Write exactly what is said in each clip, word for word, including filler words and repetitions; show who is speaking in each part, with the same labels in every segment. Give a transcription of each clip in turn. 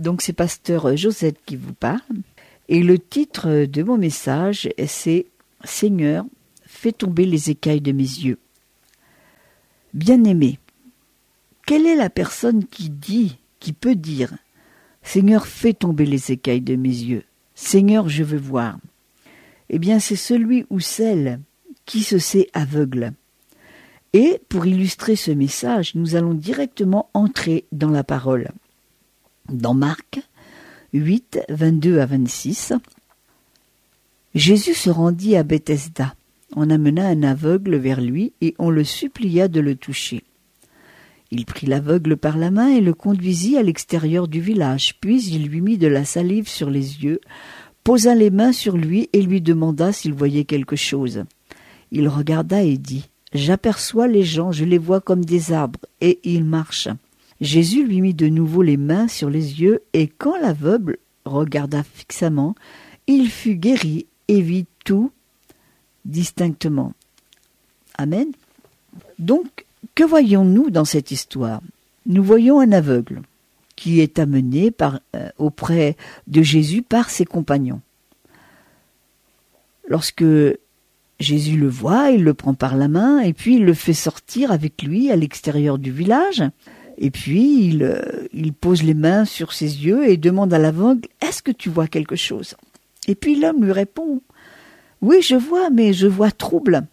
Speaker 1: Donc c'est pasteur Josette qui vous parle. Et le titre de mon message, c'est « Seigneur, fais tomber les écailles de mes yeux ». Bien-aimé, quelle est la personne qui dit, qui peut dire « Seigneur, fais tomber les écailles de mes yeux. Seigneur, je veux voir ». Eh bien, c'est celui ou celle qui se sait aveugle. Et pour illustrer ce message, nous allons directement entrer dans la parole. Dans Marc huit, vingt-deux à vingt-six, Jésus se rendit à Bethesda. On amena un aveugle vers lui et on le supplia de le toucher. Il prit l'aveugle par la main et le conduisit à l'extérieur du village. Puis il lui mit de la salive sur les yeux, posa les mains sur lui et lui demanda s'il voyait quelque chose. Il regarda et dit « J'aperçois les gens, je les vois comme des arbres, et ils marchent. » Jésus lui mit de nouveau les mains sur les yeux, et quand l'aveugle regarda fixement, il fut guéri et vit tout distinctement. Amen. Donc, que voyons-nous dans cette histoire? Nous voyons un aveugle qui est amené par, euh, auprès de Jésus par ses compagnons. Lorsque Jésus le voit, il le prend par la main et puis il le fait sortir avec lui à l'extérieur du village. Et puis il, euh, il pose les mains sur ses yeux et demande à l'aveugle « Est-ce que tu vois quelque chose ?» Et puis l'homme lui répond « Oui, je vois, mais je vois trouble.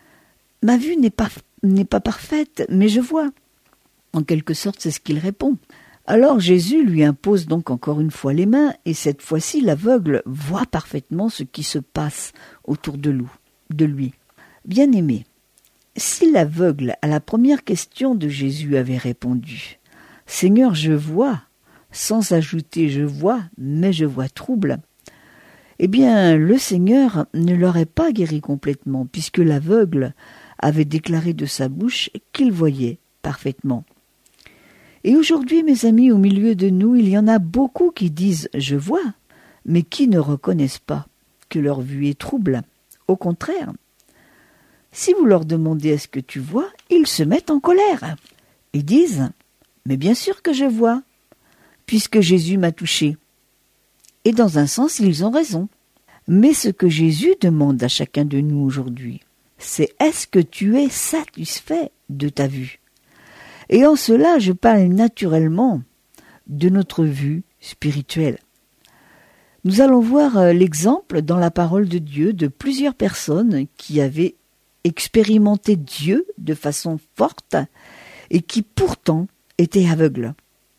Speaker 1: Ma vue n'est pas, n'est pas parfaite, mais je vois. » En quelque sorte, c'est ce qu'il répond. Alors Jésus lui impose donc encore une fois les mains, et cette fois-ci l'aveugle voit parfaitement ce qui se passe autour de lui. Bien-aimé, si l'aveugle à la première question de Jésus avait répondu « Seigneur, je vois », sans ajouter « je vois, mais je vois trouble », eh bien le Seigneur ne l'aurait pas guéri complètement, puisque l'aveugle avait déclaré de sa bouche qu'il voyait parfaitement. Et aujourd'hui, mes amis, au milieu de nous, il y en a beaucoup qui disent « je vois », mais qui ne reconnaissent pas que leur vue est trouble. Au contraire, si vous leur demandez « est-ce que tu vois ?», ils se mettent en colère. Ils disent « mais bien sûr que je vois, puisque Jésus m'a touché ». Et dans un sens, ils ont raison. Mais ce que Jésus demande à chacun de nous aujourd'hui, c'est « est-ce que tu es satisfait de ta vue ?» Et en cela, je parle naturellement de notre vue spirituelle. Nous allons voir l'exemple dans la parole de Dieu de plusieurs personnes qui avaient expérimenté Dieu de façon forte et qui pourtant étaient aveugles,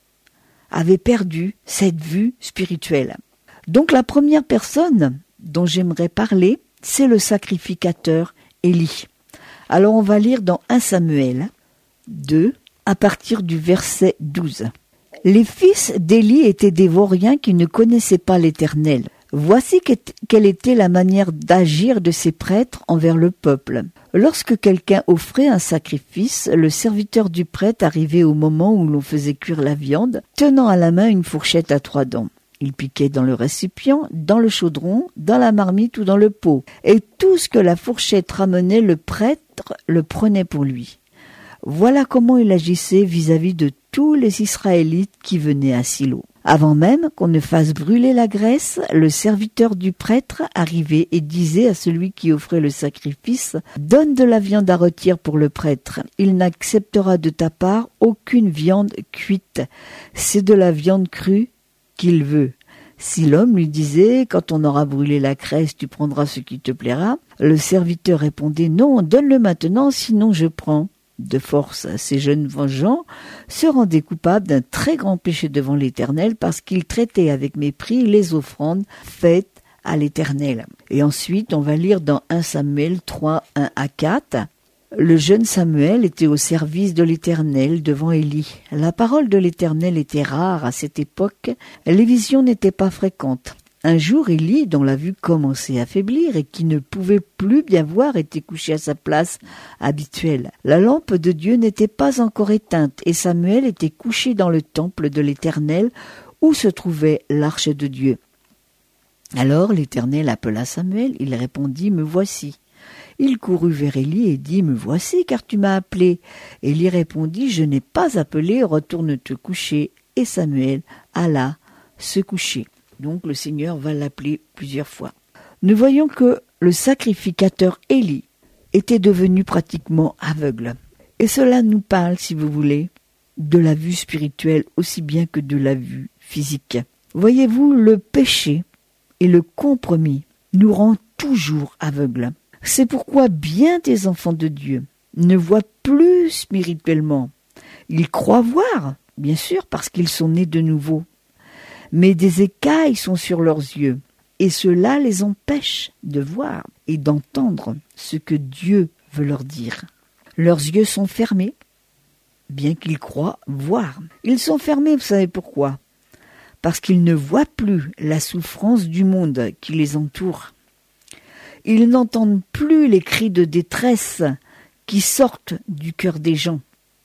Speaker 1: avaient perdu cette vue spirituelle. Donc la première personne dont j'aimerais parler, c'est le sacrificateur Élie. Alors on va lire dans un Samuel deux, à partir du verset douze. Les fils d'Élie étaient des vauriens qui ne connaissaient pas l'Éternel. Voici quelle était la manière d'agir de ces prêtres envers le peuple. Lorsque quelqu'un offrait un sacrifice, le serviteur du prêtre arrivait au moment où l'on faisait cuire la viande, tenant à la main une fourchette à trois dents. Il piquait dans le récipient, dans le chaudron, dans la marmite ou dans le pot. Et tout ce que la fourchette ramenait, le prêtre le prenait pour lui. Voilà comment il agissait vis-à-vis de tous les Israélites qui venaient à Silo. Avant même qu'on ne fasse brûler la graisse, le serviteur du prêtre arrivait et disait à celui qui offrait le sacrifice « Donne de la viande à rôtir pour le prêtre. Il n'acceptera de ta part aucune viande cuite. C'est de la viande crue qu'il veut. » Si l'homme lui disait « Quand on aura brûlé la graisse, tu prendras ce qui te plaira », le serviteur répondait « Non, donne-le maintenant, sinon je prends. » De force, ces jeunes gens se rendaient coupables d'un très grand péché devant l'Éternel parce qu'ils traitaient avec mépris les offrandes faites à l'Éternel. Et ensuite, on va lire dans un Samuel trois, un à quatre. Le jeune Samuel était au service de l'Éternel devant Élie. La parole de l'Éternel était rare à cette époque. Les visions n'étaient pas fréquentes. Un jour, Élie, dont la vue commençait à faiblir et qui ne pouvait plus bien voir, était couché à sa place habituelle. La lampe de Dieu n'était pas encore éteinte et Samuel était couché dans le temple de l'Éternel où se trouvait l'arche de Dieu. Alors l'Éternel appela Samuel, il répondit « Me voici ». Il courut vers Élie et dit « Me voici, car tu m'as appelé ». Élie répondit « Je n'ai pas appelé, retourne te coucher ». Et Samuel alla se coucher. Donc le Seigneur va l'appeler plusieurs fois. Nous voyons que le sacrificateur Élie était devenu pratiquement aveugle. Et cela nous parle, si vous voulez, de la vue spirituelle aussi bien que de la vue physique. Voyez-vous, le péché et le compromis nous rend toujours aveugles. C'est pourquoi bien des enfants de Dieu ne voient plus spirituellement. Ils croient voir, bien sûr, parce qu'ils sont nés de nouveau. Mais des écailles sont sur leurs yeux, et cela les empêche de voir et d'entendre ce que Dieu veut leur dire. Leurs yeux sont fermés, bien qu'ils croient voir. Ils sont fermés, vous savez pourquoi ? Parce qu'ils ne voient plus la souffrance du monde qui les entoure. Ils n'entendent plus les cris de détresse qui sortent du cœur des gens.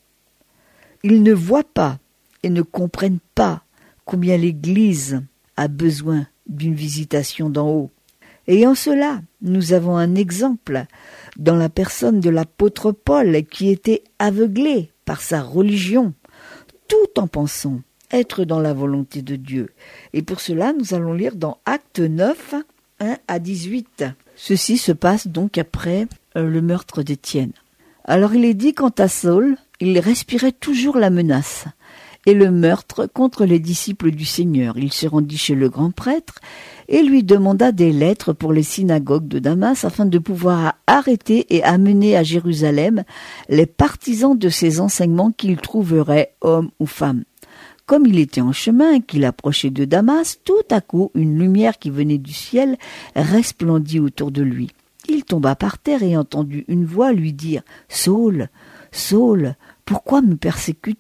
Speaker 1: Ils ne voient pas et ne comprennent pas combien l'Église a besoin d'une visitation d'en haut. Et en cela, nous avons un exemple dans la personne de l'apôtre Paul qui était aveuglé par sa religion, tout en pensant être dans la volonté de Dieu. Et pour cela, nous allons lire dans Actes neuf, un à dix-huit. Ceci se passe donc après euh, le meurtre d'Étienne. Alors il est dit, quant à Saul, il respirait toujours la menace et le meurtre contre les disciples du Seigneur. Il se rendit chez le grand prêtre et lui demanda des lettres pour les synagogues de Damas afin de pouvoir arrêter et amener à Jérusalem les partisans de ses enseignements qu'il trouverait, hommes ou femmes. Comme il était en chemin et qu'il approchait de Damas, tout à coup, une lumière qui venait du ciel resplendit autour de lui. Il tomba par terre et entendit une voix lui dire « Saul, Saul, pourquoi me persécutes-tu »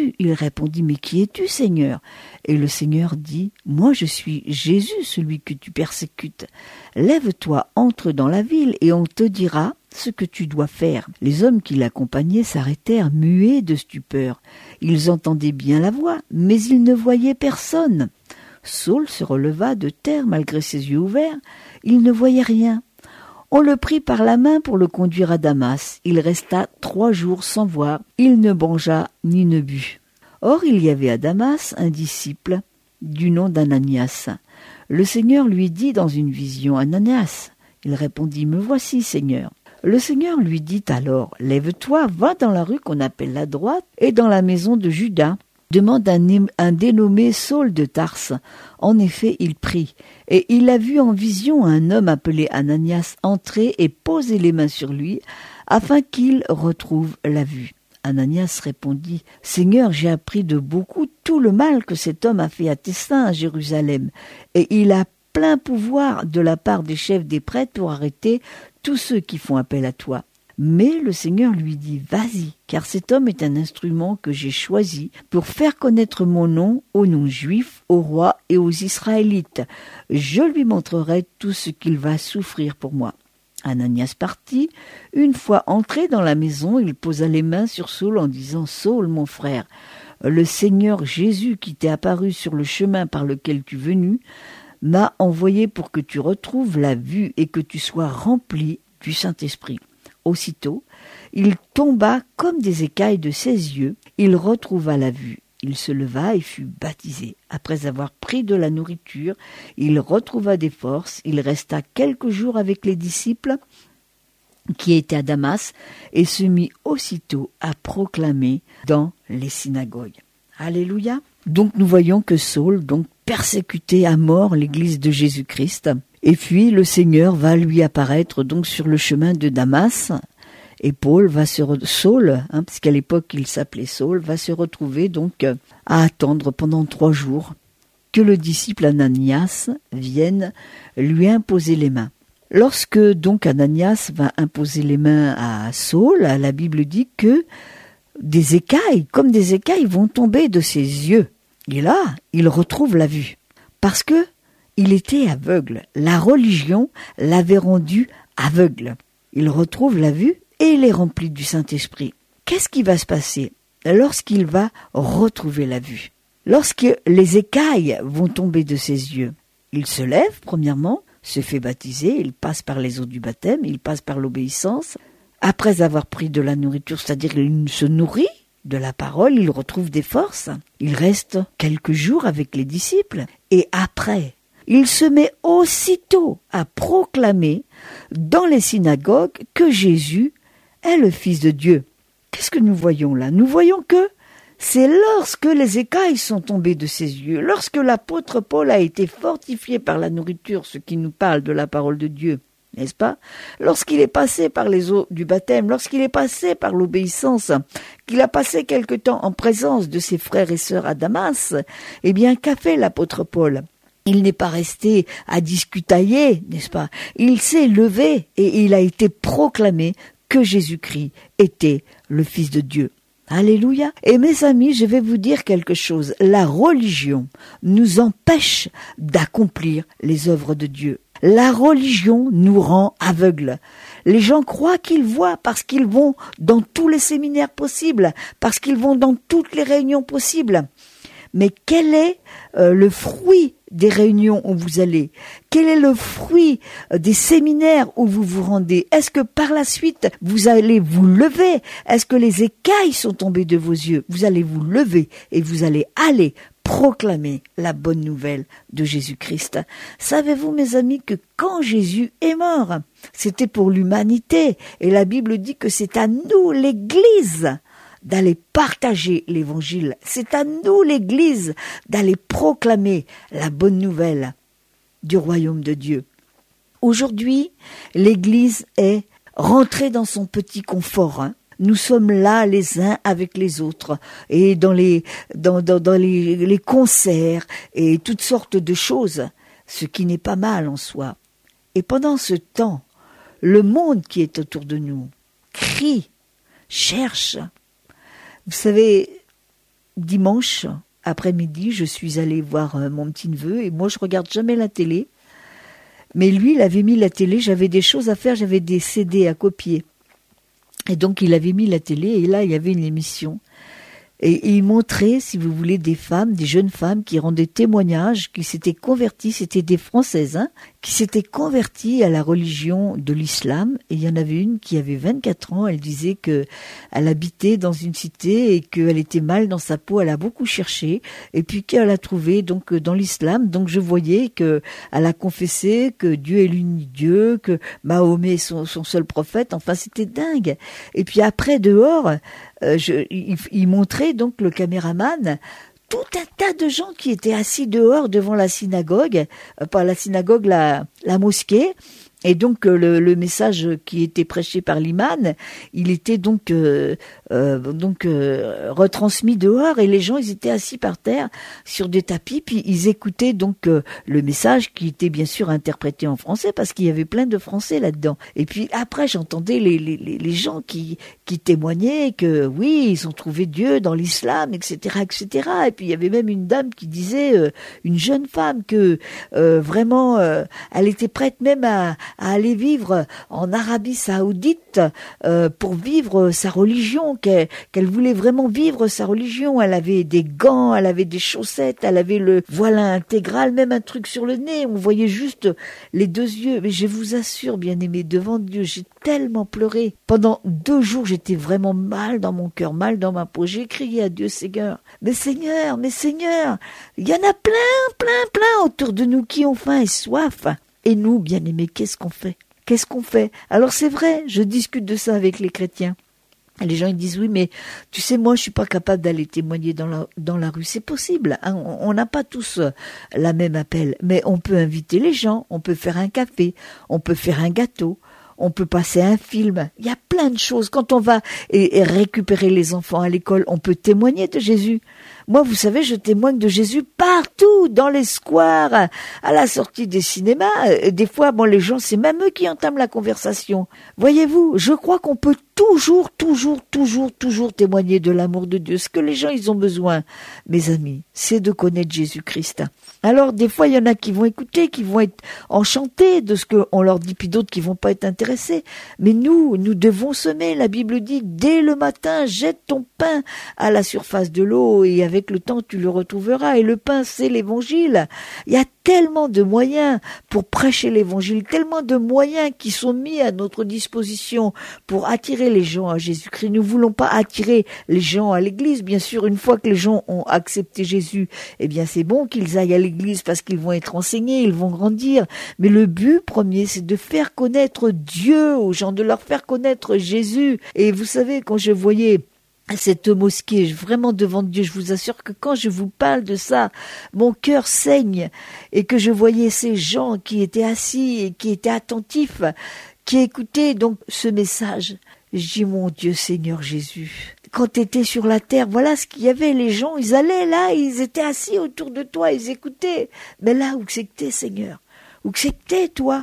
Speaker 1: Il répondit « Mais qui es-tu, Seigneur ?» Et le Seigneur dit « Moi je suis Jésus, celui que tu persécutes. Lève-toi, entre dans la ville et on te dira ce que tu dois faire. » Les hommes qui l'accompagnaient s'arrêtèrent, muets de stupeur. Ils entendaient bien la voix, mais ils ne voyaient personne. Saul se releva de terre malgré ses yeux ouverts. Il ne voyait rien. On le prit par la main pour le conduire à Damas. Il resta trois jours sans voir. Il ne mangea ni ne but. Or, il y avait à Damas un disciple du nom d'Ananias. Le Seigneur lui dit dans une vision, « Ananias !» Il répondit, « Me voici, Seigneur. » Le Seigneur lui dit alors, « Lève-toi, va dans la rue qu'on appelle la droite et dans la maison de Judas. Demande un, un dénommé Saul de Tarse. » En effet, il prit, et il a vu en vision un homme appelé Ananias entrer et poser les mains sur lui, afin qu'il retrouve la vue. Ananias répondit, « Seigneur, j'ai appris de beaucoup tout le mal que cet homme a fait à tes saints à Jérusalem, et il a plein pouvoir de la part des chefs des prêtres pour arrêter tous ceux qui font appel à toi. » Mais le Seigneur lui dit, « Vas-y, car cet homme est un instrument que j'ai choisi pour faire connaître mon nom aux non-juifs, aux rois et aux Israélites. Je lui montrerai tout ce qu'il va souffrir pour moi. » Ananias partit. Une fois entré dans la maison, il posa les mains sur Saul en disant, « Saul, mon frère, le Seigneur Jésus qui t'est apparu sur le chemin par lequel tu es venu, m'a envoyé pour que tu retrouves la vue et que tu sois rempli du Saint-Esprit. » Aussitôt, il tomba comme des écailles de ses yeux, il retrouva la vue. Il se leva et fut baptisé. Après avoir pris de la nourriture, il retrouva des forces, il resta quelques jours avec les disciples qui étaient à Damas et se mit aussitôt à proclamer dans les synagogues. Alléluia. Donc nous voyons que Saul donc persécutait à mort l'église de Jésus-Christ. Et puis le Seigneur va lui apparaître donc sur le chemin de Damas, et Paul va se re... Saul, hein, parce qu'à l'époque il s'appelait Saul, va se retrouver donc à attendre pendant trois jours que le disciple Ananias vienne lui imposer les mains. Lorsque donc Ananias va imposer les mains à Saul, la Bible dit que des écailles, comme des écailles, vont tomber de ses yeux. Et là, il retrouve la vue, parce que il était aveugle. La religion l'avait rendu aveugle. Il retrouve la vue et il est rempli du Saint-Esprit. Qu'est-ce qui va se passer lorsqu'il va retrouver la vue? Lorsque les écailles vont tomber de ses yeux, il se lève, premièrement, se fait baptiser, il passe par les eaux du baptême, il passe par l'obéissance. Après avoir pris de la nourriture, c'est-à-dire qu'il se nourrit de la parole, il retrouve des forces. Il reste quelques jours avec les disciples. Et après, il se met aussitôt à proclamer dans les synagogues que Jésus est le Fils de Dieu. Qu'est-ce que nous voyons là? Nous voyons que c'est lorsque les écailles sont tombées de ses yeux, lorsque l'apôtre Paul a été fortifié par la nourriture, ce qui nous parle de la parole de Dieu, n'est-ce pas? Lorsqu'il est passé par les eaux du baptême, lorsqu'il est passé par l'obéissance, qu'il a passé quelque temps en présence de ses frères et sœurs à Damas, eh bien, qu'a fait l'apôtre Paul? Il n'est pas resté à discutailler, n'est-ce pas? Il s'est levé et il a été proclamé que Jésus-Christ était le Fils de Dieu. Alléluia. Et mes amis, je vais vous dire quelque chose. La religion nous empêche d'accomplir les œuvres de Dieu. La religion nous rend aveugles. Les gens croient qu'ils voient parce qu'ils vont dans tous les séminaires possibles, parce qu'ils vont dans toutes les réunions possibles. Mais quel est euh, le fruit des réunions où vous allez? Quel est le fruit euh, des séminaires où vous vous rendez? Est-ce que par la suite, vous allez vous lever? Est-ce que les écailles sont tombées de vos yeux? Vous allez vous lever et vous allez aller proclamer la bonne nouvelle de Jésus-Christ. Savez-vous, mes amis, que quand Jésus est mort, c'était pour l'humanité. Et la Bible dit que c'est à nous, l'Église, d'aller partager l'évangile. C'est à nous, l'Église, d'aller proclamer la bonne nouvelle du royaume de Dieu. Aujourd'hui, l'Église est rentrée dans son petit confort. Hein. Nous sommes là les uns avec les autres et dans les dans dans, dans les, les concerts et toutes sortes de choses, ce qui n'est pas mal en soi. Et pendant ce temps, le monde qui est autour de nous crie, cherche. Vous savez, dimanche après-midi, je suis allée voir mon petit-neveu et moi je regarde jamais la télé. Mais lui, il avait mis la télé, j'avais des choses à faire, j'avais des C D à copier. Et donc il avait mis la télé et là il y avait une émission. Et, et il montrait, si vous voulez, des femmes, des jeunes femmes qui rendaient témoignage, qui s'étaient converties, c'était des Françaises, hein, qui s'étaient converties à la religion de l'islam. Et il y en avait une qui avait vingt-quatre ans, elle disait que elle habitait dans une cité et qu'elle était mal dans sa peau, elle a beaucoup cherché, et puis qu'elle a trouvé donc dans l'islam. Donc je voyais que elle a confessé que Dieu est l'unique Dieu, que Mahomet est son, son seul prophète, enfin c'était dingue. Et puis après, dehors, Euh, je, il, il montrait donc le caméraman tout un tas de gens qui étaient assis dehors devant la synagogue, euh, pas la synagogue, la, la mosquée. Et donc euh, le, le message qui était prêché par l'imam, il était donc euh, euh, donc euh, retransmis dehors et les gens ils étaient assis par terre sur des tapis puis ils écoutaient donc euh, le message qui était bien sûr interprété en français parce qu'il y avait plein de français là-dedans. Et puis après j'entendais les les les gens qui qui témoignaient que oui ils ont trouvé Dieu dans l'islam, et cetera, et cetera. Et puis il y avait même une dame qui disait euh, une jeune femme que euh, vraiment euh, elle était prête même à à aller vivre en Arabie Saoudite euh, pour vivre sa religion, qu'elle, qu'elle voulait vraiment vivre sa religion. Elle avait des gants, elle avait des chaussettes, elle avait le voile intégral, même un truc sur le nez. On voyait juste les deux yeux. Mais je vous assure, bien-aimés, devant Dieu, j'ai tellement pleuré. Pendant deux jours, j'étais vraiment mal dans mon cœur, mal dans ma peau. J'ai crié à Dieu, Seigneur, mais Seigneur, mais Seigneur, il y en a plein, plein, plein autour de nous qui ont faim et soif. Et nous, bien-aimés, qu'est-ce qu'on fait? Qu'est-ce qu'on fait? Alors c'est vrai, je discute de ça avec les chrétiens. Et les gens ils disent oui, mais tu sais, moi je suis pas capable d'aller témoigner dans la dans la rue. C'est possible, hein, on n'a pas tous la même appel, mais on peut inviter les gens, on peut faire un café, on peut faire un gâteau, on peut passer un film. Il y a plein de choses. Quand on va et, et récupérer les enfants à l'école, on peut témoigner de Jésus. Moi, vous savez, je témoigne de Jésus partout, dans les squares, à la sortie des cinémas. Et des fois, bon, les gens, c'est même eux qui entament la conversation. Voyez-vous, je crois qu'on peut toujours, toujours, toujours, toujours témoigner de l'amour de Dieu. Ce que les gens, ils ont besoin, mes amis, c'est de connaître Jésus-Christ. Alors, des fois, il y en a qui vont écouter, qui vont être enchantés de ce qu'on leur dit, puis d'autres qui vont pas être intéressés. Mais nous, nous devons semer. La Bible dit, dès le matin, jette ton pain à la surface de l'eau et avec le temps, tu le retrouveras. Et le pain, c'est apporter l'évangile. Il y a tellement de moyens pour prêcher l'évangile, tellement de moyens qui sont mis à notre disposition pour attirer les gens à Jésus-Christ. Nous ne voulons pas attirer les gens à l'église. Bien sûr, une fois que les gens ont accepté Jésus, eh bien c'est bon qu'ils aillent à l'église parce qu'ils vont être enseignés, ils vont grandir. Mais le but premier, c'est de faire connaître Dieu aux gens, de leur faire connaître Jésus. Et vous savez, quand je voyais cette mosquée, vraiment devant Dieu, je vous assure que quand je vous parle de ça, mon cœur saigne, et que je voyais ces gens qui étaient assis et qui étaient attentifs, qui écoutaient donc ce message. Je dis, mon Dieu Seigneur Jésus, quand tu étais sur la terre, voilà ce qu'il y avait, les gens, ils allaient là, ils étaient assis autour de toi, ils écoutaient. Mais là, où c'est que t'es, Seigneur? Où c'est que t'es, toi?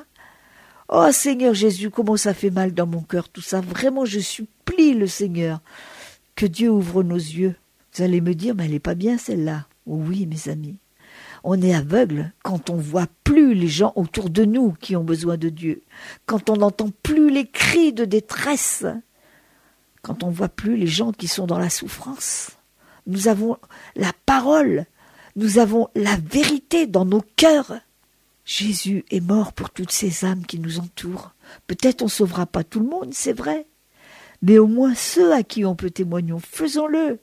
Speaker 1: Oh Seigneur Jésus, comment ça fait mal dans mon cœur tout ça. Vraiment, je supplie le Seigneur que Dieu ouvre nos yeux. Vous allez me dire, mais elle n'est pas bien celle-là. Oui, mes amis. On est aveugle quand on voit plus les gens autour de nous qui ont besoin de Dieu. Quand on n'entend plus les cris de détresse. Quand on voit plus les gens qui sont dans la souffrance. Nous avons la parole. Nous avons la vérité dans nos cœurs. Jésus est mort pour toutes ces âmes qui nous entourent. Peut-être on ne sauvera pas tout le monde, c'est vrai. Mais au moins ceux à qui on peut témoigner, faisons-le.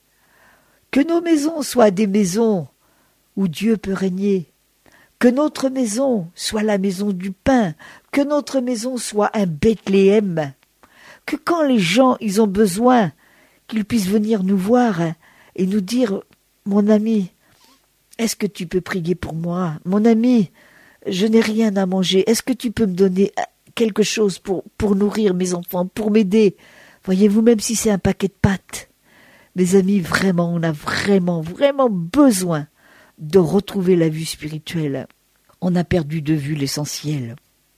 Speaker 1: Que nos maisons soient des maisons où Dieu peut régner. Que notre maison soit la maison du pain. Que notre maison soit un Bethléem. Que quand les gens ils ont besoin, qu'ils puissent venir nous voir et nous dire, mon ami, est-ce que tu peux prier pour moi? Mon ami, je n'ai rien à manger. Est-ce que tu peux me donner quelque chose pour, pour nourrir mes enfants, pour m'aider? Voyez-vous, même si c'est un paquet de pâtes, mes amis, vraiment, on a vraiment, vraiment besoin de retrouver la vue spirituelle. On a perdu de vue l'essentiel.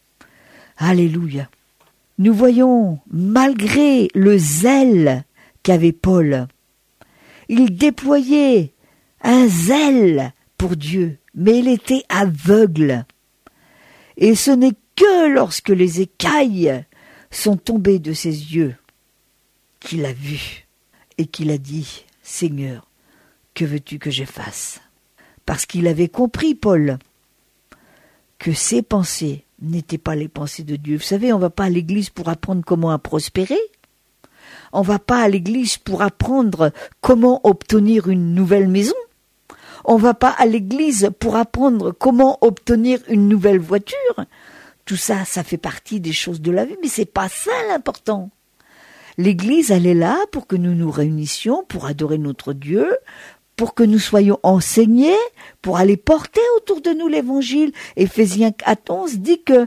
Speaker 1: Alléluia. Nous voyons, malgré le zèle qu'avait Paul, il déployait un zèle pour Dieu, mais il était aveugle. Et ce n'est que lorsque les écailles sont tombées de ses yeux qu'il a vu et qu'il a dit, « Seigneur, que veux-tu que je fasse ?» Parce qu'il avait compris, Paul, que ses pensées n'étaient pas les pensées de Dieu. Vous savez, on ne va pas à l'église pour apprendre comment à prospérer. On ne va pas à l'église pour apprendre comment obtenir une nouvelle maison. On ne va pas à l'église pour apprendre comment obtenir une nouvelle voiture. Tout ça, ça fait partie des choses de la vie, mais c'est pas ça l'important. L'église, elle est là pour que nous nous réunissions, pour adorer notre Dieu, pour que nous soyons enseignés, pour aller porter autour de nous l'évangile. Éphésiens quatre onze dit que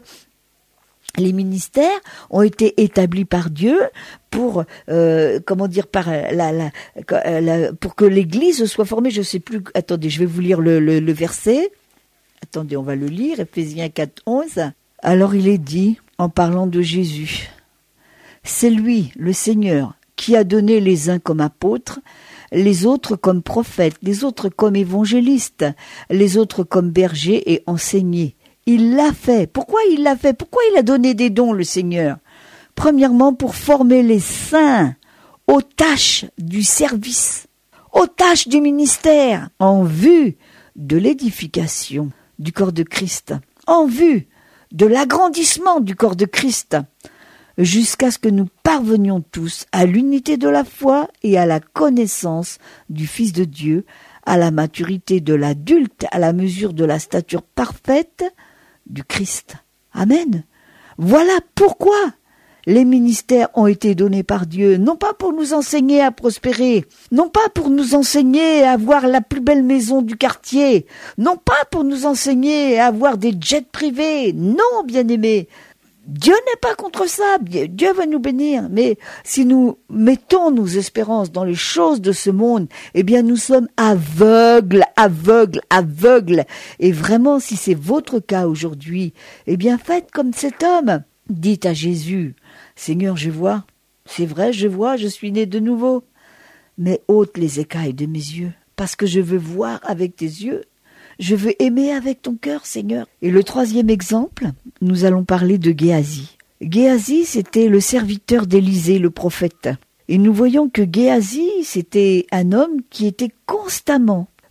Speaker 1: les ministères ont été établis par Dieu pour, euh, comment dire, par la, la, la, pour que l'Église soit formée. Je sais plus. Attendez, je vais vous lire le, le, le verset. Attendez, on va le lire. Éphésiens quatre onze. Alors il est dit, en parlant de Jésus, c'est lui, le Seigneur, qui a donné les uns comme apôtres, les autres comme prophètes, les autres comme évangélistes, les autres comme bergers et enseignés. Il l'a fait. Pourquoi il l'a fait? Pourquoi il a donné des dons, le Seigneur? Premièrement, pour former les saints aux tâches du service, aux tâches du ministère, en vue de l'édification du corps de Christ, en vue de l'agrandissement du corps de Christ, jusqu'à ce que nous parvenions tous à l'unité de la foi et à la connaissance du Fils de Dieu, à la maturité de l'adulte, à la mesure de la stature parfaite du Christ. Amen. Voilà pourquoi les ministères ont été donnés par Dieu, non pas pour nous enseigner à prospérer, non pas pour nous enseigner à avoir la plus belle maison du quartier, non pas pour nous enseigner à avoir des jets privés, non, bien-aimés. Dieu n'est pas contre ça, Dieu va nous bénir, mais si nous mettons nos espérances dans les choses de ce monde, eh bien nous sommes aveugles, aveugles, aveugles. Et vraiment, si c'est votre cas aujourd'hui, eh bien faites comme cet homme. Dites à Jésus, Seigneur, je vois, c'est vrai, je vois, je suis né de nouveau, mais ôte les écailles de mes yeux, parce que je veux voir avec tes yeux. Je veux aimer avec ton cœur, Seigneur. Et le troisième exemple, nous allons parler de Géasi. Géasi, c'était le serviteur d'Élisée, le prophète. Et nous voyons que Géasi, c'était un homme qui était constamment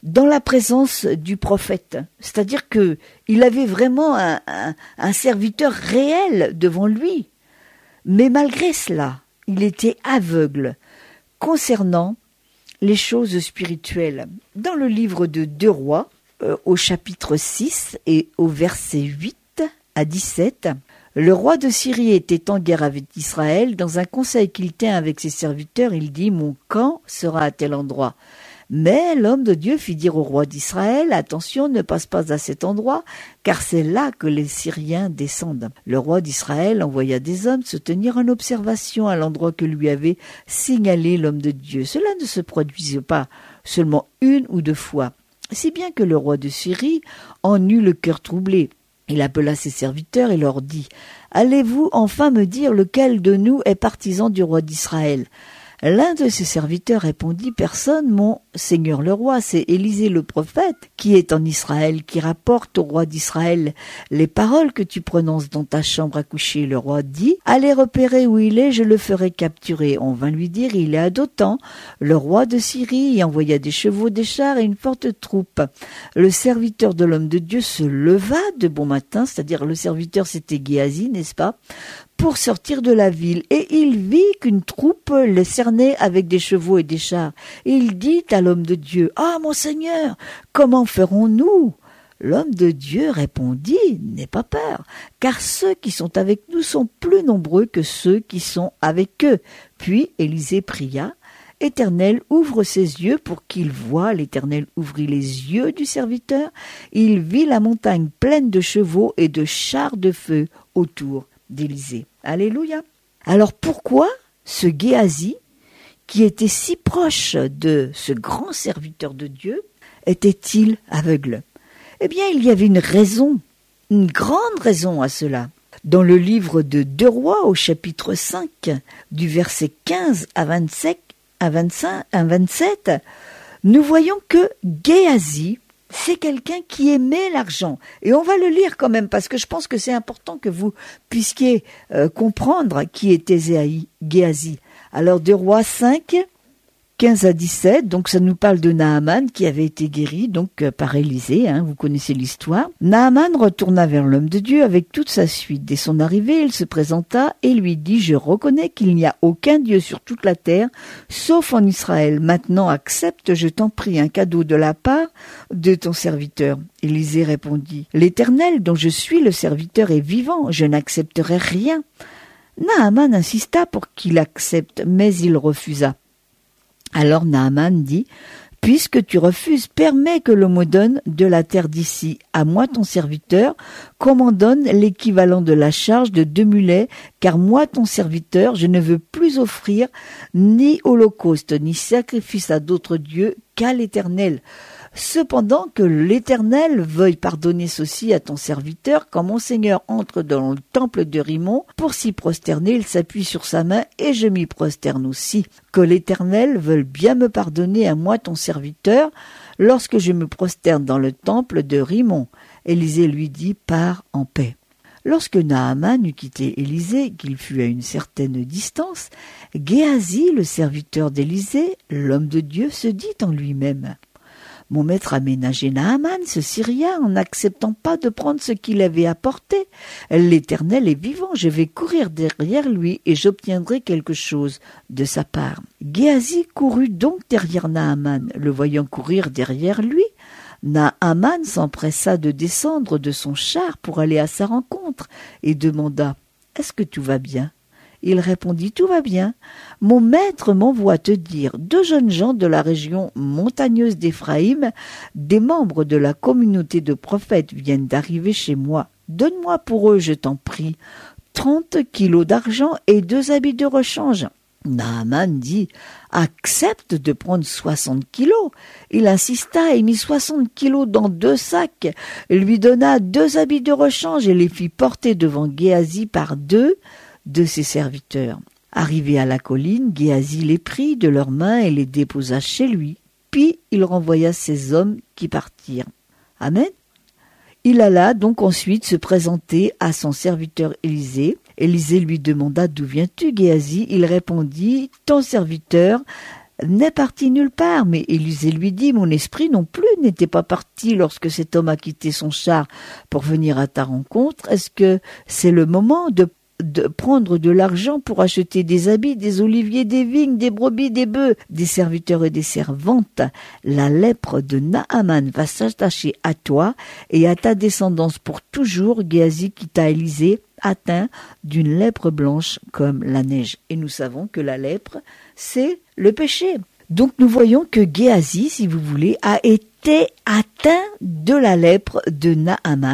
Speaker 1: dans la présence du prophète. C'est-à-dire que il avait vraiment un, un, un serviteur réel devant lui. Mais malgré cela, il était aveugle concernant les choses spirituelles. Dans le livre de Deux Rois, euh, au chapitre six et au verset huit à dix-sept, le roi de Syrie était en guerre avec Israël. Dans un conseil qu'il tient avec ses serviteurs, il dit « Mon camp sera à tel endroit ». Mais l'homme de Dieu fit dire au roi d'Israël « Attention, ne passe pas à cet endroit, car c'est là que les Syriens descendent. » Le roi d'Israël envoya des hommes se tenir en observation à l'endroit que lui avait signalé l'homme de Dieu. Cela ne se produisait pas seulement une ou deux fois, si bien que le roi de Syrie en eut le cœur troublé. Il appela ses serviteurs et leur dit « Allez-vous enfin me dire lequel de nous est partisan du roi d'Israël ?» L'un de ses serviteurs répondit « Personne, mon seigneur le roi, c'est Élisée le prophète qui est en Israël, qui rapporte au roi d'Israël les paroles que tu prononces dans ta chambre à coucher. » Le roi dit « Allez repérer où il est, je le ferai capturer. » On vint lui dire « Il est à Dothan. » Le roi de Syrie y envoya des chevaux, des chars et une forte troupe. Le serviteur de l'homme de Dieu se leva de bon matin, c'est-à-dire le serviteur c'était Géasi, n'est-ce pas, pour sortir de la ville, et il vit qu'une troupe le cernait avec des chevaux et des chars. Il dit à l'homme de Dieu, « Ah, mon Seigneur, comment ferons-nous » L'homme de Dieu répondit, « N'aie pas peur, car ceux qui sont avec nous sont plus nombreux que ceux qui sont avec eux. » Puis Élisée pria, « Éternel, ouvre ses yeux pour qu'il voie. » L'Éternel ouvrit les yeux du serviteur. Il vit la montagne pleine de chevaux et de chars de feu autour d'Élisée. Alléluia. Alors pourquoi ce Géasi, qui était si proche de ce grand serviteur de Dieu, était-il aveugle? Eh bien, il y avait une raison, une grande raison à cela. Dans le livre de Deux Rois, au chapitre cinq, du verset quinze à vingt-sept, à vingt-cinq, à vingt-sept, nous voyons que Géasi, c'est quelqu'un qui aimait l'argent. Et on va le lire quand même, parce que je pense que c'est important que vous puissiez euh, comprendre qui était Géasi. Alors, Deux Rois cinq, quinze à dix-sept, donc ça nous parle de Naaman qui avait été guéri donc euh, par Élisée, hein, vous connaissez l'histoire. Naaman retourna vers l'homme de Dieu avec toute sa suite. Dès son arrivée, il se présenta et lui dit « Je reconnais qu'il n'y a aucun Dieu sur toute la terre, sauf en Israël. Maintenant accepte, je t'en prie, un cadeau de la part de ton serviteur. » Élisée répondit « L'Éternel dont je suis le serviteur est vivant, je n'accepterai rien. » Naaman insista pour qu'il accepte, mais il refusa. Alors Naaman dit, « Puisque tu refuses, permets que l'on me donne de la terre d'ici, à moi ton serviteur, qu'on m'en donne l'équivalent de la charge de deux mulets, car moi ton serviteur, je ne veux plus offrir ni holocauste, ni sacrifice à d'autres dieux qu'à l'Éternel. Cependant que l'Éternel veuille pardonner ceci à ton serviteur, quand mon Seigneur entre dans le temple de Rimon, pour s'y prosterner, il s'appuie sur sa main, et je m'y prosterne aussi. Que l'Éternel veuille bien me pardonner à moi ton serviteur, lorsque je me prosterne dans le temple de Rimon. » Élisée lui dit, « Pars en paix. » Lorsque Naaman eut quitté Élisée, qu'il fut à une certaine distance, Géasi, le serviteur d'Élisée, l'homme de Dieu, se dit en lui-même, « Mon maître a ménagé Naaman, ce Syrien, en n'acceptant pas de prendre ce qu'il avait apporté. L'Éternel est vivant, je vais courir derrière lui et j'obtiendrai quelque chose de sa part. » Géasi courut donc derrière Naaman. Le voyant courir derrière lui, Naaman s'empressa de descendre de son char pour aller à sa rencontre et demanda « Est-ce que tout va bien ?» Il répondit « Tout va bien. Mon maître m'envoie te dire, deux jeunes gens de la région montagneuse d'Éphraïm, des membres de la communauté de prophètes viennent d'arriver chez moi. Donne-moi pour eux, je t'en prie, trente kilos d'argent et deux habits de rechange. » Naaman dit « Accepte de prendre soixante kilos. » Il insista et mit soixante kilos dans deux sacs, lui donna deux habits de rechange et les fit porter devant Géasi par deux de ses serviteurs. Arrivé à la colline, Géasi les prit de leurs mains et les déposa chez lui. Puis il renvoya ses hommes qui partirent. Amen. Il alla donc ensuite se présenter à son serviteur Élisée. Élisée lui demanda « D'où viens-tu, Géasi ?» Il répondit « Ton serviteur n'est parti nulle part. Mais Élisée lui dit, mon esprit non plus n'était pas parti lorsque cet homme a quitté son char pour venir à ta rencontre. Est-ce que c'est le moment de de prendre de l'argent pour acheter des habits, des oliviers, des vignes, des brebis, des bœufs, des serviteurs et des servantes? La lèpre de Naaman va s'attacher à toi et à ta descendance pour toujours. Géasi quitta Élisée atteint d'une lèpre blanche comme la neige. Et nous savons que la lèpre, c'est le péché. Donc nous voyons que Géasi, si vous voulez, a été atteint de la lèpre de Naaman.